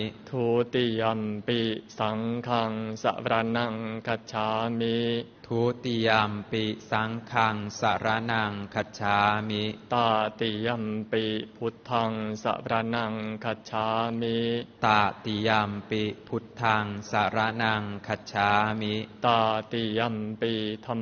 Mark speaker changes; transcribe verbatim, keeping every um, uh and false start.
Speaker 1: ทุติยัมปิสังฆังสรณังคัจฉามิ
Speaker 2: ทุติยัมปิสังฆังสรณังคัจฉามิ
Speaker 1: ตาติยัมปิพุทธังสรณังคัจฉามิ
Speaker 2: ตาติยัมปิพุทธังสรณังคัจฉามิ
Speaker 1: ตาติยัมปิธัม